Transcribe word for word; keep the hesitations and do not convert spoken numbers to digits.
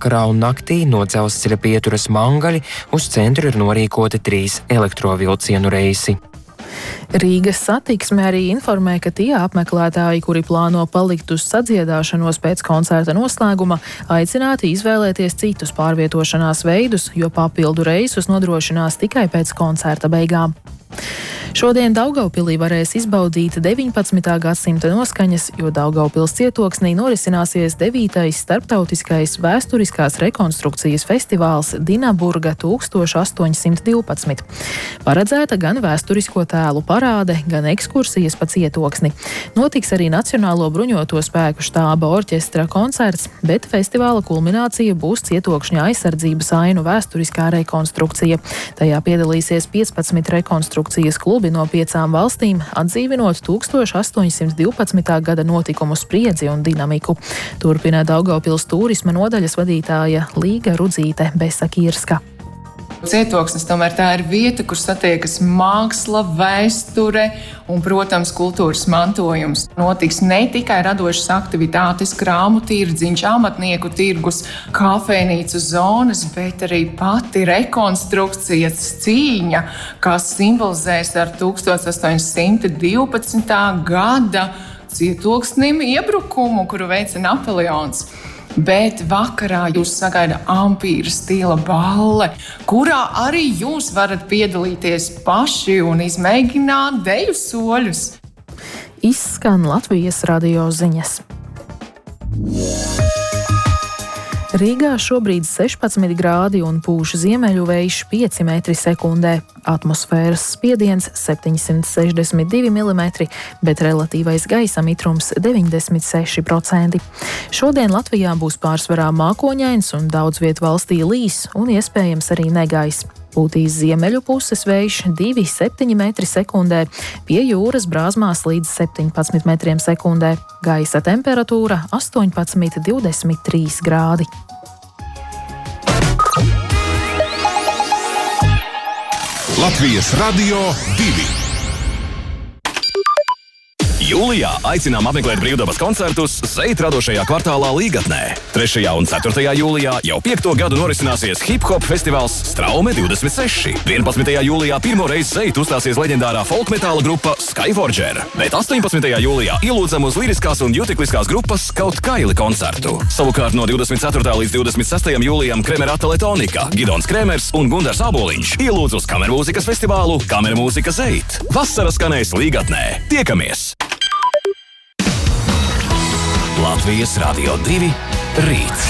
vakarā un naktī no dzelzceļa pieturas Mangaļi uz centru ir norīkoti trīs elektrovilcienu reisi. Rīgas satiksme arī informē, ka tie apmeklētāji, kuri plāno palikt uz sadziedāšanos pēc koncerta noslēguma, aicināti izvēlēties citus pārvietošanās veidus, jo papildu reisus nodrošinās tikai pēc koncerta beigām. Šodien Daugavpilī varēs izbaudīt deviņpadsmitā gadsimta noskaņas, jo Daugavpils cietoksnī norisināsies devītais starptautiskais vēsturiskās rekonstrukcijas festivāls Dinaburga tūkstoš astoņsimt divpadsmit. Paredzēta gan vēsturisko tēlu parāde, gan ekskursijas pa cietoksni. Notiks arī Nacionālo bruņoto spēku štāba orķestra koncerts, bet festivāla kulminācija būs cietokšņa aizsardzības ainu vēsturiskā rekonstrukcija. Tajā piedalīsies piecpadsmit rekonstrukcijas klubi no piecām valstīm, atdzīvinot tūkstoš astoņsimt divpadsmitā gada notikumu spriedzi un dinamiku. Turpina Daugavpils turisma nodaļas vadītāja Līga Rudzīte Besakirska. Cietoksnis tomēr tā ir vieta, kur satiekas māksla, vēsture un, protams, kultūras mantojums. Notiks ne tikai radošas aktivitātes, krāmu tirdziņš, amatnieku tirgus, kafejnīcu zonas, bet arī pati rekonstrukcijas cīņa, kas simbolizēs ar tūkstoš astoņsimt divpadsmitā gada cietoksnim iebrukumu, kuru veica Napoleons. Bet vakarā jūs sagaida ampīra stila balle, kurā arī jūs varat piedalīties paši un izmēģināt deju soļus. Izskan Latvijas radio ziņas. Rīgā šobrīd sešpadsmit grādi un pūš ziemeļu vējš pieci metri sekundē. Atmosfēras spiediens septiņsimt sešdesmit divi milimetri, bet relatīvais gaisa mitrums deviņdesmit seši procenti. Šodien Latvijā būs pārsvarā mākoņains un daudz viet valstī līs un iespējams arī negaiss. Pūtīs ziemeļu puses vējš divi komats septiņi metri sekundē, pie jūras brāzmās līdz septiņpadsmit metriem sekundē. Gaisa temperatūra astoņpadsmit divdesmit trīs grādi. Latvijas radio divi. Jūlijā aicinām apmeklēt brīvdabas koncertus Zeit radošajā kvartālā Līgatnē. trešajā un ceturtajā jūlijā jau piekto gadu norisināsies hip-hop festivāls Straume divdesmit seši. vienpadsmitajā jūlijā pirmo reizi Zeit uzstāsies leģendārā folkmetāla grupa Skyforger, bet astoņpadsmitajā jūlijā ielūdzam uz liriskās un jutikliskās grupas Kaut Kaili koncertu. Savukārt no divdesmit ceturtā līdz divdesmit sestajam jūlijam Kremerata Letonika, Gidons Krēmers un Gundars Āboliņš ielūdz uz kamermūzikas festivālu Kamermūzika Zeit. Vasara skanēs Līgatnē. Tiekamies! Latvijas radio divi rīts.